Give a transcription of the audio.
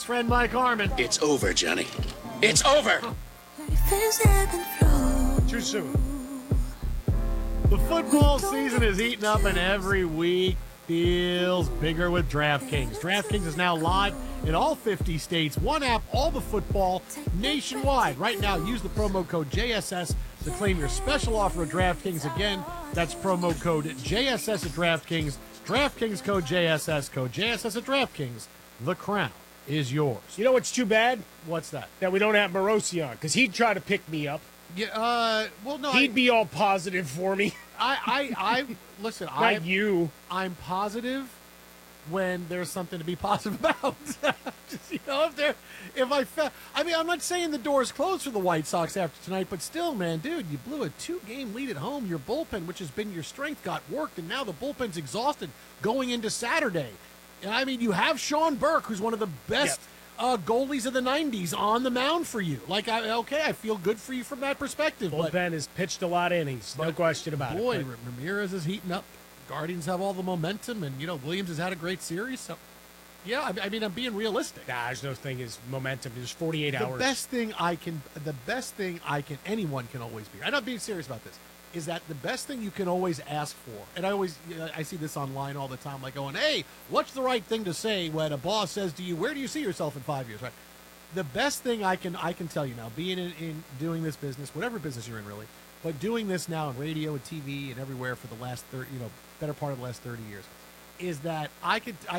friend Mike Harmon. It's over, Johnny. It's over! Too soon. The football season is heating up, and every week feels bigger with DraftKings. DraftKings is now live in all 50 states. One app, all the football, nationwide. Right now, use the promo code JSS to claim your special offer at DraftKings. Again, that's promo code JSS at DraftKings. DraftKings code JSS at DraftKings. The crown is yours. You know what's too bad? What's that? That we don't have Morosi on, because he'd try to pick me up. Yeah, well, no. He'd be all positive for me. Listen, Not you. I'm positive when there's something to be positive about. Just, I'm not saying the door's closed for the White Sox after tonight, but still, man, dude, you blew a 2-game lead at home. Your bullpen, which has been your strength, got worked, and now the bullpen's exhausted going into Saturday. I mean, you have Sean Burke, who's one of the best goalies of the 90s on the mound for you. I feel good for you from that perspective. Bullpen has pitched a lot of innings, no question about it. Boy, Ramirez is heating up. Guardians have all the momentum, and, Williams has had a great series. So, yeah, I mean, I'm being realistic. Nah, there's no thing as momentum. There's 48 hours. The best thing anyone can always be, I'm not being serious about this, is that the best thing you can always ask for, and I see this online all the time, like going, hey, what's the right thing to say when a boss says to you, where do you see yourself in 5 years, right? The best thing I can tell you now, being in doing this business, whatever business you're in really, but doing this now in radio and TV and everywhere for the last better part of the last 30 years, is that I